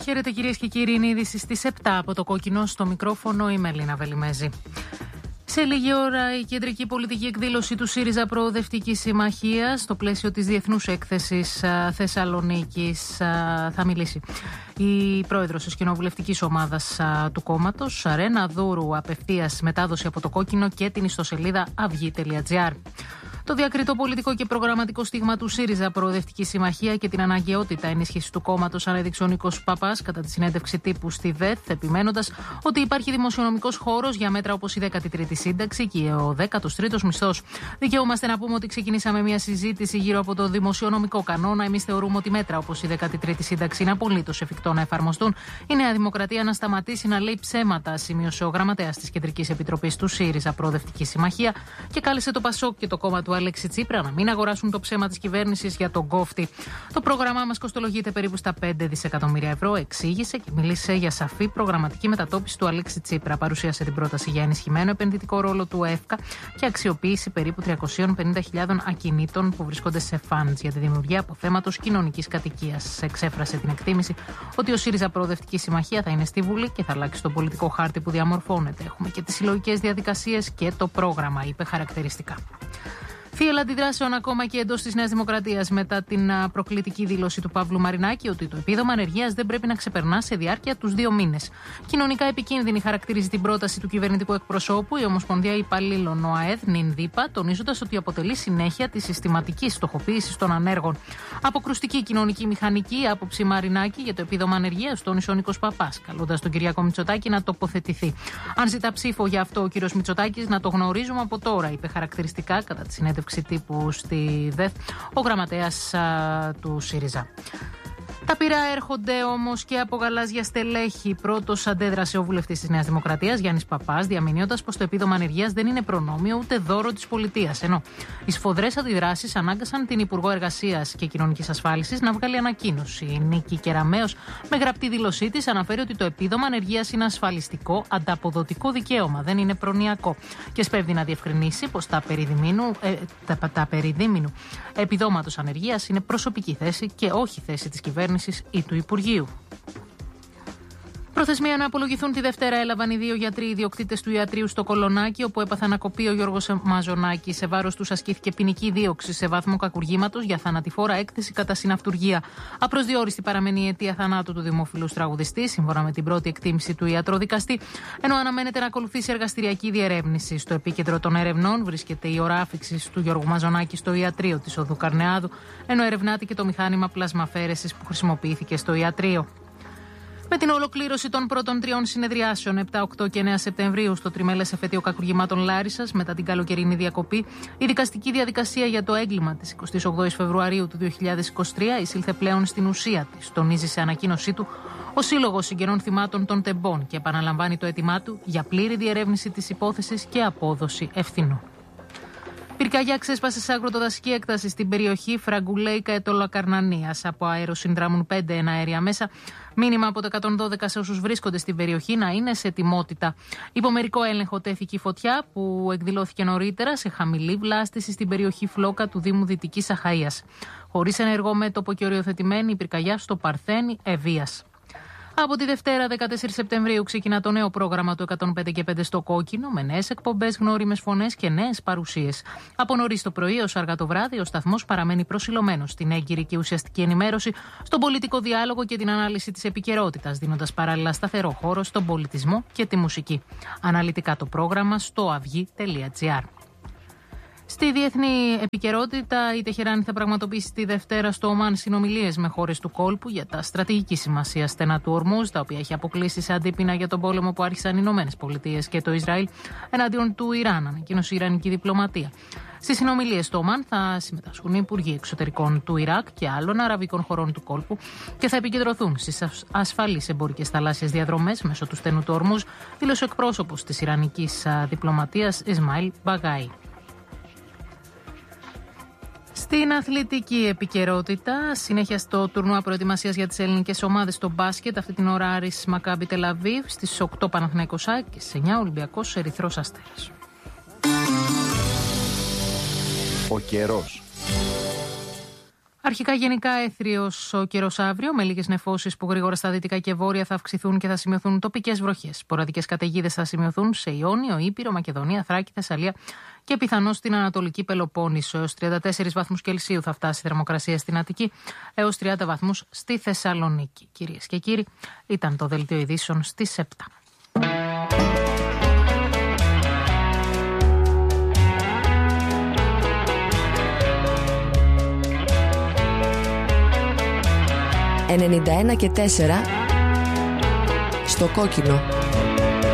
Χαίρετε κυρίες και κύριοι, είναι είδηση στις 7 από το κόκκινο, στο μικρόφωνο η Μελίνα Βελιμέζη. Σε λίγη ώρα η κεντρική πολιτική εκδήλωση του ΣΥΡΙΖΑ Προοδευτική Συμμαχία στο πλαίσιο της Διεθνούς Έκθεσης Θεσσαλονίκης θα μιλήσει η πρόεδρος της κοινοβουλευτικής ομάδας του κόμματος, Ρένα Δούρου, απευθείας μετάδοση από το κόκκινο και την ιστοσελίδα αυγή.gr. Το διακριτό πολιτικό και προγραμματικό στίγμα του ΣΥΡΙΖΑ Προοδευτική Συμμαχία και την αναγκαιότητα ενίσχυση του κόμματος ανέδειξε ο Νίκος Παπάς κατά τη συνέντευξη τύπου στη ΔΕΘ, επιμένοντας ότι υπάρχει δημοσιονομικός χώρος για μέτρα όπως η 13η σύνταξη και ο 13ος μισθός. Δικαιούμαστε να πούμε ότι ξεκινήσαμε μια συζήτηση γύρω από το δημοσιονομικό κανόνα. Εμείς θεωρούμε ότι μέτρα όπως η 13η σύνταξη είναι απολύτως εφικτό να εφαρμοστούν. Η Νέα Δημοκρατία να σταματήσει να λέει ψέματα, σημείωσε ο γραμματέας της Κεντρικής Επιτροπής του ΣΥΡΙΖΑ Προοδευτική Συμμαχία και κάλεσε το ΠΑΣΟΚ και το κόμμα του Αλέξη Τσίπρα να μην αγοράσουν το ψέμα της κυβέρνησης για τον κόφτη. Το πρόγραμμά μας κοστολογείται περίπου στα 5 δισεκατομμύρια ευρώ, εξήγησε και μίλησε για σαφή προγραμματική μετατόπιση του Αλέξη Τσίπρα. Παρουσίασε την πρόταση για ενισχυμένο επενδυτικό ρόλο του ΕΦΚΑ και αξιοποίηση περίπου 350.000 ακινήτων που βρίσκονται σε funds για τη δημιουργία αποθέματος κοινωνικής κατοικίας. Εξέφρασε την εκτίμηση ότι ο ΣΥΡΙΖΑ Προοδευτική Συμμαχία θα είναι στη Βουλή και θα αλλάξει τον πολιτικό χάρτη που διαμορφώνεται. Έχουμε και τις συλλογικές διαδικασίες και το πρόγραμμα, είπε χαρακτηριστικά. Θύελλα αντιδράσεων ακόμα και εντός της Νέας Δημοκρατίας μετά την προκλητική δήλωση του Παύλου Μαρινάκη ότι το επίδομα ανεργίας δεν πρέπει να ξεπερνά σε διάρκεια τους 2 μήνες. Κοινωνικά επικίνδυνη χαρακτηρίζει την πρόταση του κυβερνητικού εκπροσώπου η Ομοσπονδία Υπαλλήλων ΟΑΕΔ ΝΙΝΔΙΠΑ, τονίζοντας ότι αποτελεί συνέχεια της συστηματικής στοχοποίησης των ανέργων. Αποκρουστική κοινωνική μηχανική άποψη Μαρινάκη για το επίδομα ανεργίας, τόνισε ο Νίκος Παπάς, καλώντας τον Κυριάκο Μητσοτάκη να τοποθετηθεί. Αν ζητά ψήφο για αυτό ο κύριος Μητσοτάκης, να το γνωρίζουμε από τώρα, είπε χαρακτηριστικά κατά τη συνέντευξη τύπου στη ΔΕΘ ο γραμματέας του ΣΥΡΙΖΑ. Τα πυρά έρχονται όμως και από γαλάζια στελέχη. Πρώτος αντέδρασε ο βουλευτής της Νέας Δημοκρατίας, Γιάννης Παπάς, διαμηνύοντας πως το επίδομα ανεργίας δεν είναι προνόμιο ούτε δώρο της πολιτείας. Ενώ οι σφοδρές αντιδράσεις ανάγκασαν την Υπουργό Εργασίας και Κοινωνικής Ασφάλισης να βγάλει ανακοίνωση. Η Νίκη Κεραμέως, με γραπτή δήλωσή της, αναφέρει ότι το επίδομα ανεργίας είναι ασφαλιστικό, ανταποδοτικό δικαίωμα, δεν είναι προνοιακό. Και σπέβδει να διευκρινίσει πως τα περιδίμηνου επιδόματος ανεργίας είναι προσωπική θέση και όχι θέση της κυβέρνησης ή του Υπουργείου. Προθεσμία να απολογηθούν τη Δευτέρα έλαβαν οι 2 γιατροί ιδιοκτήτες του ιατρείου στο Κολονάκι, όπου έπαθαν να κοπεί ο Γιώργος Μαζονάκης. Σε βάρος τους ασκήθηκε ποινική δίωξη σε βάθμο κακουργήματος για θανατηφόρα έκθεση κατά συναυτουργία. Απροσδιόριστη παραμένει η αιτία θανάτου του δημοφιλούς τραγουδιστή, σύμφωνα με την πρώτη εκτίμηση του ιατροδικαστή, ενώ αναμένεται να ακολουθήσει εργαστηριακή διερεύνηση. Στο επίκεντρο των ερευνών βρίσκεται η ώρα άφιξης του Γιώργου Μαζονάκη στο ιατρείο της Οδού Καρνεάδου, ενώ ερευνάται και το μηχάνημα πλασμαφέρεσης που χρησιμοποιήθηκε στο ιατρείο. Με την ολοκλήρωση των πρώτων 3 συνεδριάσεων 7, 8 και 9 Σεπτεμβρίου στο τριμελές εφετείο κακουργημάτων Λάρισσας μετά την καλοκαιρινή διακοπή, η δικαστική διαδικασία για το έγκλημα της 28ης Φεβρουαρίου του 2023 εισήλθε πλέον στην ουσία της, τονίζει σε ανακοίνωσή του ο Σύλλογος Συγγενών Θυμάτων των Τεμπών και επαναλαμβάνει το αίτημά του για πλήρη διερεύνηση της υπόθεσης και απόδοση ευθυνών. Πυρκαγιά ξέσπασε σε αγροτοδασική έκταση στην περιοχή Φραγκουλέικα Ετωλακαρνανίας. Από αέρο συνδράμουν 5 εναέρια μέσα. Μήνυμα από το 112 σε όσους βρίσκονται στην περιοχή να είναι σε ετοιμότητα. Υπό μερικό έλεγχο τέθηκε η φωτιά που εκδηλώθηκε νωρίτερα σε χαμηλή βλάστηση στην περιοχή Φλόκα του Δήμου Δυτικής Αχαΐας. Χωρίς ενεργό μέτωπο και οριοθετημένη η πυρκαγιά στο Παρθένη Ευβίας. Από τη Δευτέρα 14 Σεπτεμβρίου ξεκινά το νέο πρόγραμμα του 105 και 5 στο Κόκκινο με νέες εκπομπές, γνώριμες φωνές και νέες παρουσίες. Από νωρίς το πρωί ως αργά το βράδυ ο σταθμός παραμένει προσιλωμένος στην έγκυρη και ουσιαστική ενημέρωση, στον πολιτικό διάλογο και την ανάλυση της επικαιρότητας, δίνοντας παράλληλα σταθερό χώρο στον πολιτισμό και τη μουσική. Αναλυτικά το πρόγραμμα στο αυγή.gr. Στη διεθνή επικαιρότητα, η Τεχεράνη θα πραγματοποιήσει τη Δευτέρα στο Ομάν συνομιλίες με χώρες του κόλπου για τα στρατηγική σημασία στενά του Ορμούζ, τα οποία έχει αποκλείσει σε αντίπεινα για τον πόλεμο που άρχισαν οι Ηνωμένες Πολιτείες και το Ισραήλ εναντίον του Ιράν, ανακοίνωσε η Ιρανική διπλωματία. Στις συνομιλίες στο Ομάν θα συμμετάσχουν οι υπουργοί εξωτερικών του Ιράκ και άλλων αραβικών χωρών του κόλπου και θα επικεντρωθούν στις ασφαλείς εμπορικές θαλάσσιες διαδρομές μέσω του στενού του Ορμούζ, δήλωσε ο εκπρόσωπος της Ιρανικής διπλωματίας Ισμαήλ Μπαγάη. Στην αθλητική επικαιρότητα, συνέχεια στο τουρνουά προετοιμασίας για τις ελληνικές ομάδες στο μπάσκετ, αυτή την ώρα Άρης Μακάμπι Τελαβίβ, στις 8 Παναθηναϊκός ΑΕΚ και στις 9 Ολυμπιακός Ερυθρός Αστέρας. Ο καιρός. Αρχικά γενικά έθριος ο καιρός αύριο, με λίγες νεφώσεις που γρήγορα στα δυτικά και βόρεια θα αυξηθούν και θα σημειωθούν τοπικές βροχές. Σποραδικές καταιγίδες θα σημειωθούν σε Ιόνιο, Ήπειρο, Μακεδονία, Θράκη, Θεσσαλία και πιθανώς στην Ανατολική Πελοπόννησο. Έως 34 βαθμούς Κελσίου θα φτάσει η θερμοκρασία στην Αττική, έως 30 βαθμούς στη Θεσσαλονίκη. Κυρίες και κύριοι, ήταν το Δελτίο Ειδήσεων στις 7. «91 και 4» στο κόκκινο.